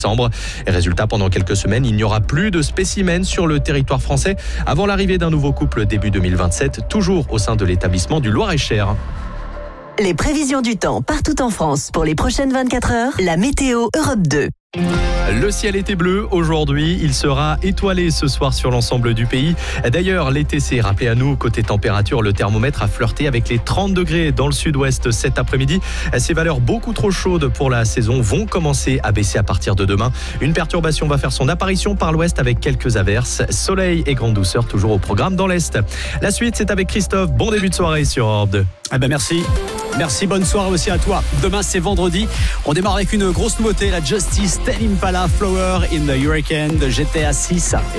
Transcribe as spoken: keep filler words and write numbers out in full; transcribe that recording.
décembre. Et résultat, pendant quelques semaines, il n'y aura plus de spécimens sur le territoire français avant l'arrivée d'un nouveau couple début deux mille vingt-sept, toujours au sein de l'établissement du Loir-et-Cher. Les prévisions du temps partout en France pour les prochaines vingt-quatre heures, la météo Europe deux. Le ciel était bleu aujourd'hui, il sera étoilé ce soir sur l'ensemble du pays. D'ailleurs, l'été s'est rappelé à nous. Côté température, le thermomètre a flirté avec les trente degrés dans le sud-ouest cet après-midi. Ces valeurs beaucoup trop chaudes pour la saison vont commencer à baisser à partir de demain. Une perturbation va faire son apparition par l'ouest avec quelques averses. Soleil et grande douceur toujours au programme dans l'est. La suite, c'est avec Christophe. Bon début de soirée sur Europe deux. Ah ben merci. Merci, bonne soirée aussi à toi. Demain, c'est vendredi. On démarre avec une grosse nouveauté, la Justice, Tame Impala, Flower in the Hurricane de G T A six.